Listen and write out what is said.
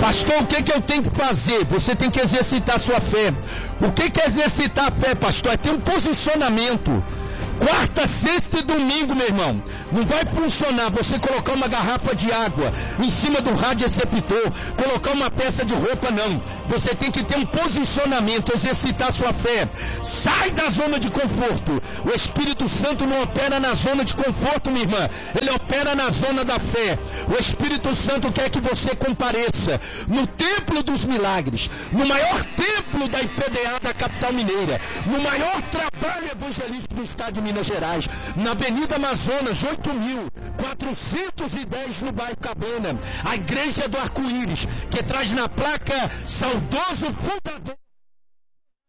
Pastor, o que eu tenho que fazer? Você tem que exercitar a sua fé. O que é exercitar a fé, pastor? É ter um posicionamento. Quarta, sexta e domingo, meu irmão, não vai funcionar você colocar uma garrafa de água em cima do radioreceptor, colocar uma peça de roupa, não. Você tem que ter um posicionamento, exercitar a sua fé. Sai da zona de conforto. O Espírito Santo não opera na zona de conforto, minha irmã. Ele opera na zona da fé. O Espírito Santo quer que você compareça no templo dos milagres, no maior templo da IPDA da capital mineira, no maior trabalho evangelístico do estado de Minas Gerais, na Avenida Amazonas, 8.410 no bairro Cabana, a Igreja do Arco-Íris, que traz na placa saudoso fundador.